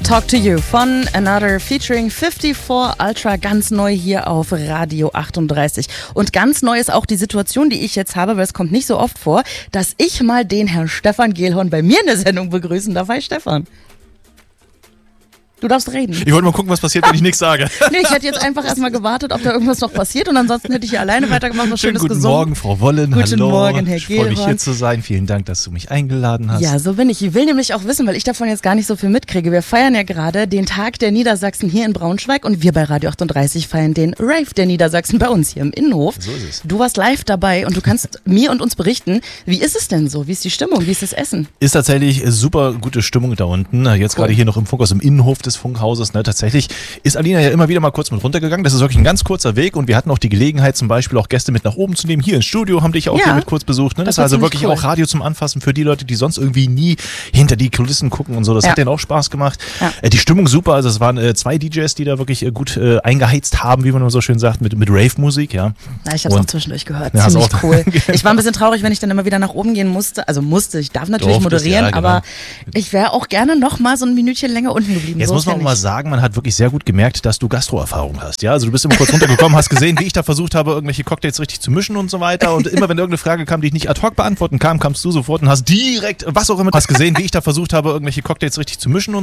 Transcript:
Talk to You von Another featuring 54 Ultra, ganz neu hier auf Radio 38. Und ganz neu ist auch die Situation, die ich jetzt habe, weil es kommt nicht so oft vor, dass ich mal den Herrn Stefan Gehlhorn bei mir in der Sendung begrüßen darf. Hi Stefan. Du darfst reden. Ich wollte mal gucken, was passiert, wenn ich nichts sage. Nee, ich hätte jetzt einfach erstmal gewartet, ob da irgendwas noch passiert und ansonsten hätte ich hier alleine weitergemacht, was Schönes Guten gesungen. Morgen, Frau Wollen. Guten Hallo. Morgen, Herr Ich freue mich, Gehlhorn. hier zu sein. Vielen Dank, dass du mich eingeladen hast. Ja, so bin ich. Ich will nämlich auch wissen, weil ich davon jetzt gar nicht so viel mitkriege. Wir feiern ja gerade den Tag der Niedersachsen hier in Braunschweig und wir bei Radio 38 feiern den Rave der Niedersachsen bei uns hier im Innenhof. So ist es. Du warst live dabei und du kannst mir und uns berichten, wie ist es denn so? Wie ist die Stimmung? Wie ist das Essen? Ist tatsächlich super gute Stimmung da unten. Jetzt gerade hier noch im Funkhaus, im Innenhof des Funkhauses. Ne? Tatsächlich ist Alina ja immer wieder mal kurz mit runtergegangen. Das ist wirklich ein ganz kurzer Weg und wir hatten auch die Gelegenheit, zum Beispiel auch Gäste mit nach oben zu nehmen. Hier ins Studio haben dich auch hier mit kurz besucht. Ne? Das war also wirklich cool. Auch Radio zum Anfassen für die Leute, die sonst irgendwie nie hinter die Kulissen gucken und so. Das hat denen auch Spaß gemacht. Ja. Die Stimmung super. Also es waren 2 DJs, die da wirklich gut eingeheizt haben, wie man immer so schön sagt, mit Rave-Musik. Ja, ich habe es auch zwischendurch gehört. Ja, ziemlich cool. Genau. Ich war ein bisschen traurig, wenn ich dann immer wieder nach oben gehen musste. Also ich darf natürlich moderieren, genau. Aber ich wäre auch gerne noch mal so ein Minütchen länger unten geblieben. Jetzt muss man auch mal sagen, man hat wirklich sehr gut gemerkt, dass du Gastro-Erfahrung hast. Ja, also du bist immer kurz runtergekommen, hast gesehen, wie ich da versucht habe, irgendwelche Cocktails richtig zu mischen und so weiter. Und immer wenn irgendeine Frage kam, die ich nicht ad hoc beantworten kam, kamst du sofort und hast direkt, was auch immer, hast gesehen, wie ich da versucht habe, irgendwelche Cocktails richtig zu mischen und